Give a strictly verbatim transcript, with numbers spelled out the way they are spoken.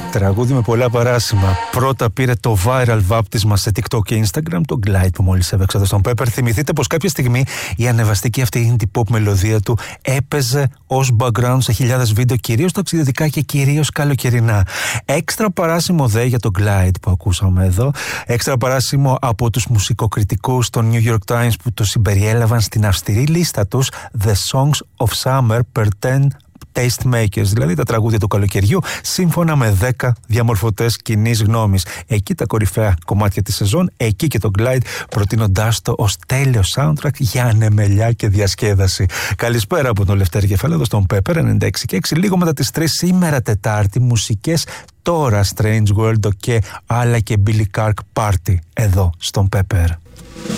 Τραγούδι με πολλά παράσημα. Πρώτα πήρε το viral βάπτισμα σε TikTok και Instagram, το Glide που μόλις έβεξε εδώ στον Pepper. Θυμηθείτε πως κάποια στιγμή η ανεβαστική αυτή indie pop μελωδία του έπαιζε ως background σε χιλιάδες βίντεο, κυρίως ταξιδιωτικά και κυρίως καλοκαιρινά. Έξτρα παράσημο δε για το Glide που ακούσαμε εδώ. Έξτρα παράσημο από τους μουσικοκριτικούς των New York Times που το συμπεριέλαβαν στην αυστηρή λίστα τους The Songs of Summer per ten Tastemakers, δηλαδή τα τραγούδια του καλοκαιριού, σύμφωνα με δέκα διαμορφωτές κοινής γνώμης. Εκεί τα κορυφαία κομμάτια της σεζόν, εκεί και το Glide, προτείνοντάς το ως τέλειο soundtrack για ανεμελιά και διασκέδαση. Καλησπέρα από τον Λευτέρη Κεφάλα, εδώ στον Pepper ενενήντα έξι και έξι, λίγο μετά τις τρεις σήμερα Τετάρτη, μουσικές τώρα Strange World και άλλα και Billy Clark Party εδώ στον Pepper.